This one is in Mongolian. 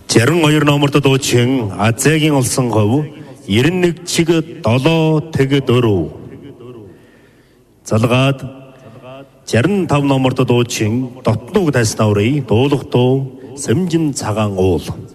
62 номерт дуучин Азегийн олсон хов 91 чиг 7 тэгэд өрөв. Залгаад 65 номерт дуучин Дотнуг тайснаврын дуулах дуу Сэмжин цагаан уул.